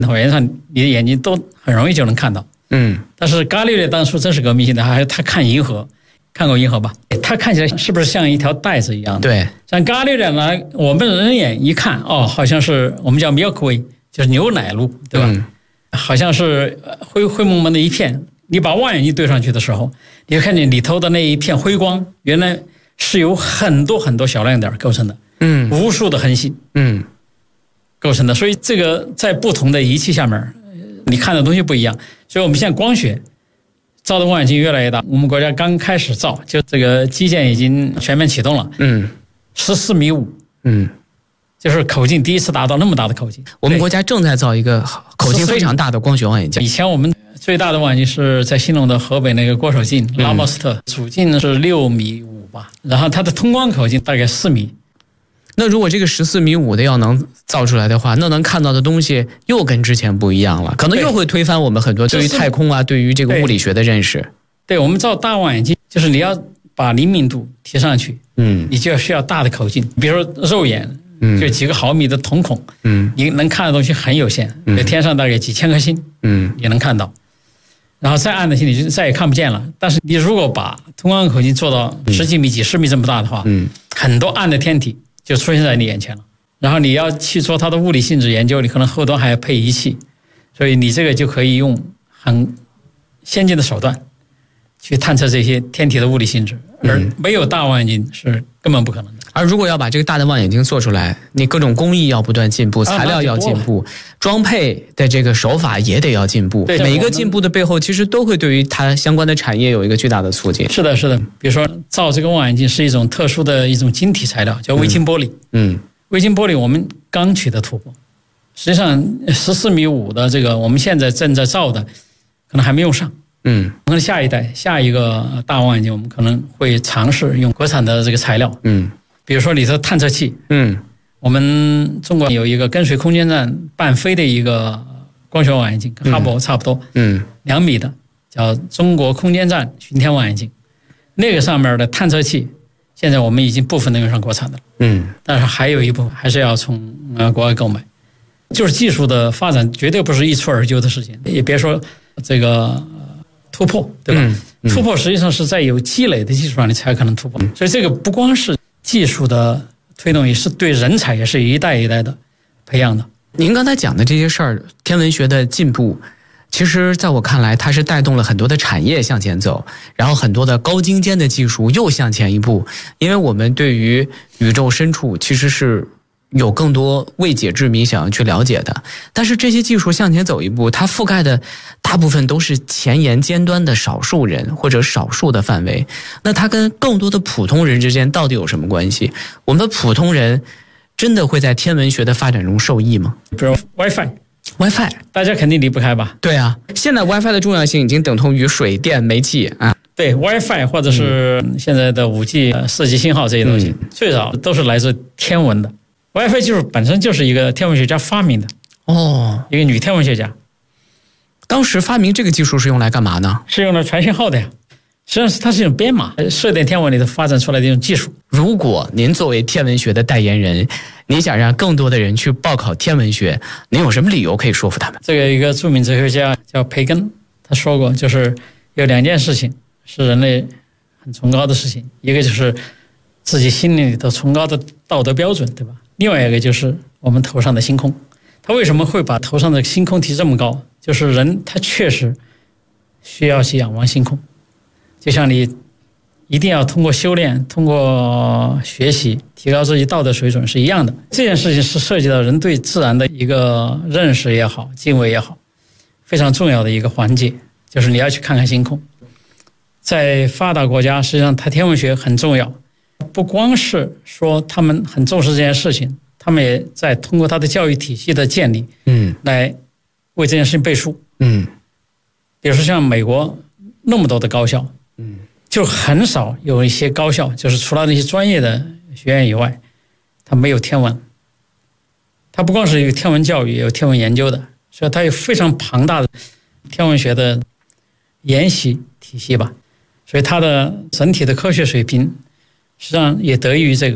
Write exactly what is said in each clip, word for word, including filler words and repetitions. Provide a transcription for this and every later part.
火焰上你的眼睛都很容易就能看到。 嗯， 但是伽利略当初真是革命性的，还他看银河，看过银河吧？他看起来是不是像一条带子一样的？ 对， 像伽利略呢，我们人眼一看，哦，好像是我们叫 Milky Way， 就是牛奶路，对吧？嗯、好像是灰灰蒙蒙的一片。你把望远镜对上去的时候，你会看见里头的那一片辉光，原来是由很多很多小亮点构成的， 嗯， 无数的恒星， 嗯， 构成的。所以这个在不同的仪器下面，你看的东西不一样。所以我们现在光学造的望远镜越来越大。我们国家刚开始造，就这个基建已经全面启动了。 嗯， 十四米五， 嗯， 就是口径第一次达到那么大的口径。 我们国家正在造一个口径非常大的光学望远镜。 以前我们最大的望远镜是在兴隆的河北那个郭守敬拉莫斯特，嗯、主径是六米五吧，然后它的通光口径大概四米。 那如果这个十四米五的要能造出来的话，那能看到的东西又跟之前不一样了，可能又会推翻我们很多对于太空啊、对于这个物理学的认识。 对，对我们造大望远镜，就是你要把灵敏度提上去，嗯，你就要需要大的口径，比如说肉眼，嗯，就几个毫米的瞳孔，嗯，你能看的东西很有限，嗯，天上大概几千颗星，嗯，你能看到。然后再暗的天你就再也看不见了。但是你如果把通光口径做到十几米、几十米这么大的话，嗯，很多暗的天体就出现在你眼前了。然后你要去做它的物理性质研究，你可能后端还要配仪器，所以你这个就可以用很先进的手段去探测这些天体的物理性质，而没有大望远镜是根本不可能的。 而如果要把这个大的望远镜做出来，你各种工艺要不断进步，材料要进步，装配的这个手法也得要进步。每一个进步的背后，其实都会对于它相关的产业有一个巨大的促进。 是的，是的。比如说，造这个望远镜是一种特殊的一种晶体材料，叫微晶玻璃。嗯，微晶玻璃我们刚取得突破，实际上十四米五的这个我们现在正在造的，可能还没用上。嗯，可能下一代下一个大望远镜，我们可能会尝试用国产的这个材料。嗯。比如说里头探测器，嗯，我们中国有一个跟随空间站伴飞的一个光学望远镜，跟哈勃差不多，嗯，两米的，叫中国空间站巡天望远镜。那个上面的探测器，现在我们已经部分能用上国产的了，嗯，但是还有一部分还是要从呃国外购买。就是技术的发展绝对不是一蹴而就的事情，也别说这个突破，对吧？嗯嗯、突破实际上是在有积累的基础上你才可能突破，所以这个不光是技术的推动，也是对人才也是一代一代的培养的。 您刚才讲的这些事儿，天文学的进步，其实在我看来，它是带动了很多的产业向前走，然后很多的高精尖的技术又向前一步。因为我们对于宇宙深处其实是有更多未解之谜想要去了解的，但是这些技术向前走一步，它覆盖的大部分都是前沿尖端的少数人或者少数的范围，那它跟更多的普通人之间到底有什么关系？我们普通人真的会在天文学的发展中受益吗？ 比如 WiFi WiFi 大家肯定离不开吧？ 对啊，现在 WiFi 的重要性已经等同于水电煤气啊。 对 WiFi 或者是现在的 五 G 四 G 信号这些东西，嗯、最早都是来自天文的。WiFi 技术本身就是一个天文学家发明的哦，一个女天文学家。 当时发明这个技术是用来干嘛呢？ 是用来传信号的呀。实际上是它是一种编码，射电天文里头发展出来的一种技术。 如果您作为天文学的代言人，你想让更多的人去报考天文学，您有什么理由可以说服他们？ 这个一个著名哲学家叫培根，他说过，就是有两件事情是人类很崇高的事情，一个就是自己心里头崇高的道德标准，对吧？另外一个就是我们头上的星空。他为什么会把头上的星空提这么高？就是人他确实需要去仰望星空，就像你一定要通过修炼，通过学习提高自己道德水准是一样的。这件事情是涉及到人对自然的一个认识也好，敬畏也好，非常重要的一个环节，就是你要去看看星空。在发达国家，实际上它天文学很重要，不光是说他们很重视这件事情，他们也在通过他的教育体系的建立，嗯，来为这件事情背书，嗯，比如说像美国那么多的高校，嗯，就很少有一些高校，就是除了那些专业的学院以外，它没有天文，它不光是有天文教育，也有天文研究的，所以它有非常庞大的天文学的研习体系吧，所以它的整体的科学水平实际上也得益于这个。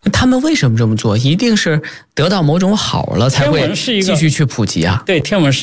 他们为什么这么做？一定是得到某种好了才会继续去普及啊。 对，天文是